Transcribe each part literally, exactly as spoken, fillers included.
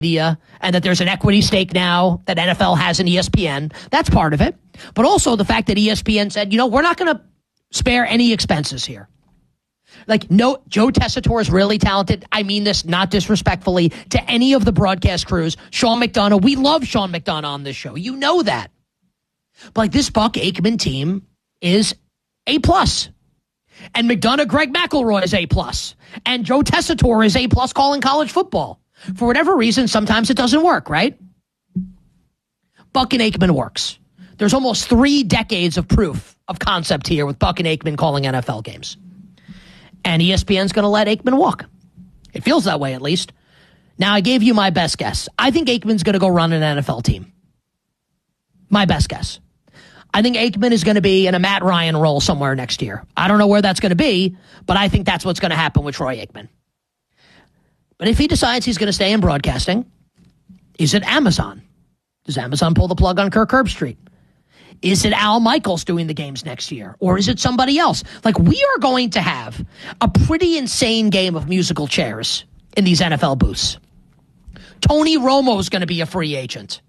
media and that there's an equity stake now that N F L has in E S P N. That's part of it. But also the fact that E S P N said, you know, we're not going to spare any expenses here. Like, no, Joe Tessitore is really talented. I mean this not disrespectfully to any of the broadcast crews. Sean McDonough, we love Sean McDonough on this show. You know that. But like, this Buck Aikman team is A plus. And McDonough, Greg McElroy is A plus. And Joe Tessitore is A plus calling college football. For whatever reason, sometimes it doesn't work, right? Buck and Aikman works. There's almost three decades of proof of concept here with Buck and Aikman calling N F L games. And E S P N's going to let Aikman walk. It feels that way, at least. Now, I gave you my best guess. I think Aikman's going to go run an N F L team. My best guess. I think Aikman is going to be in a Matt Ryan role somewhere next year. I don't know where that's going to be, but I think that's what's going to happen with Troy Aikman. But if he decides he's going to stay in broadcasting, is it Amazon? Does Amazon pull the plug on Kirk Herbstreit? Is it Al Michaels doing the games next year? Or is it somebody else? Like, we are going to have a pretty insane game of musical chairs in these N F L booths. Tony Romo is going to be a free agent.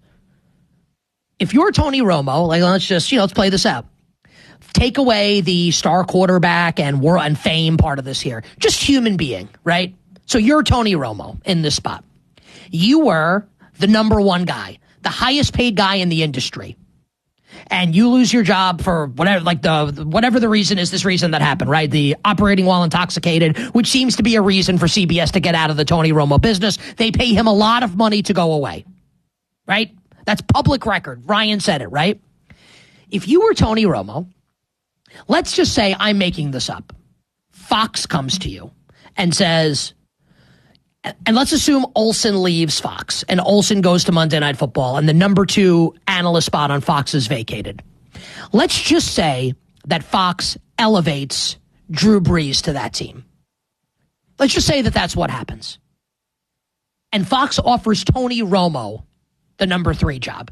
If you're Tony Romo, like, let's just, you know, let's play this out. Take away the star quarterback and war and fame part of this here. Just human being, right? So you're Tony Romo in this spot. You were the number one guy, the highest paid guy in the industry. And you lose your job for whatever, like the, whatever the reason is, this reason that happened, right? The operating while intoxicated, which seems to be a reason for C B S to get out of the Tony Romo business. They pay him a lot of money to go away, right? That's public record. Ryan said it, right? If you were Tony Romo, let's just say I'm making this up. Fox comes to you and says, and let's assume Olsen leaves Fox and Olsen goes to Monday Night Football and the number two analyst spot on Fox is vacated. Let's just say that Fox elevates Drew Brees to that team. Let's just say that that's what happens. And Fox offers Tony Romo the number three job.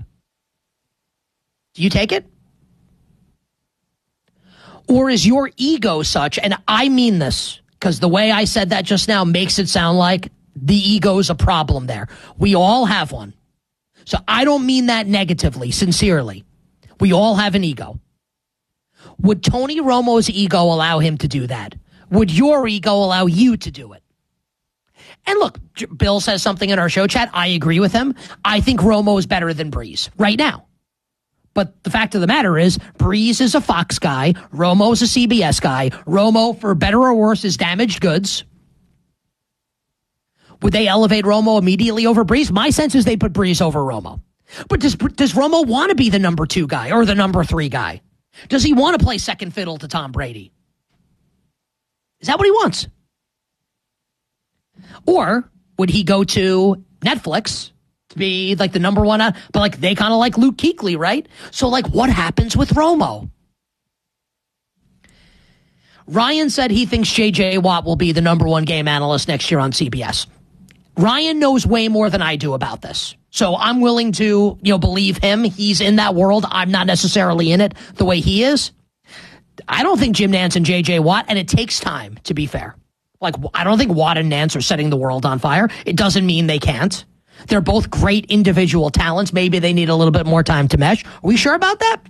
Do you take it? Or is your ego such, and I mean this, because the way I said that just now makes it sound like the ego's a problem there. We all have one. So I don't mean that negatively, sincerely. We all have an ego. Would Tony Romo's ego allow him to do that? Would your ego allow you to do it? And look, Bill says something in our show chat. I agree with him. I think Romo is better than Brees right now. But the fact of the matter is, Brees is a Fox guy. Romo is a C B S guy. Romo, for better or worse, is damaged goods. Would they elevate Romo immediately over Brees? My sense is they put Brees over Romo. But does, does Romo want to be the number two guy or the number three guy? Does he want to play second fiddle to Tom Brady? Is that what he wants? Or would he go to Netflix to be like the number one? But like they kind of like Luke Kuechly, right? So like what happens with Romo? Ryan said he thinks J J Watt will be the number one game analyst next year on C B S. Ryan knows way more than I do about this. So I'm willing to, you know, believe him. He's in that world. I'm not necessarily in it the way he is. I don't think Jim Nantz and J J Watt, and it takes time, to be fair. Like, I don't think Watt and Nantz are setting the world on fire. It doesn't mean they can't. They're both great individual talents. Maybe they need a little bit more time to mesh. Are we sure about that?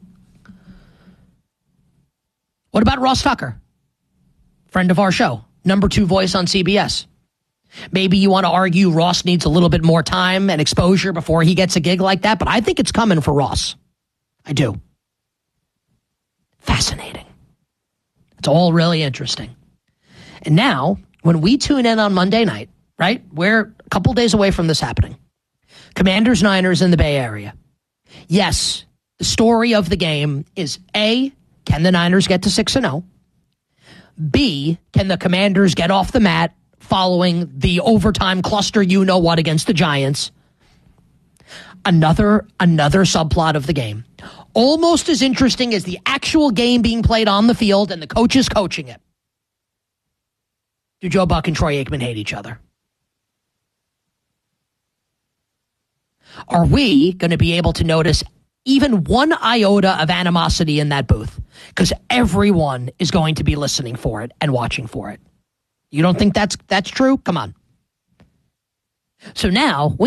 What about Ross Tucker? Friend of our show. Number two voice on C B S. Maybe you want to argue Ross needs a little bit more time and exposure before he gets a gig like that, but I think it's coming for Ross. I do. Fascinating. It's all really interesting. And now, when we tune in on Monday night, right, we're a couple days away from this happening. Commanders, Niners in the Bay Area. Yes, the story of the game is A, can the Niners get to six and oh? B, can the Commanders get off the mat following the overtime cluster you-know-what against the Giants? Another, another subplot of the game. Almost as interesting as the actual game being played on the field and the coaches coaching it. Do Joe Buck and Troy Aikman hate each other? Are we going to be able to notice even one iota of animosity in that booth? Because everyone is going to be listening for it and watching for it. You don't think that's that's true? Come on. So now we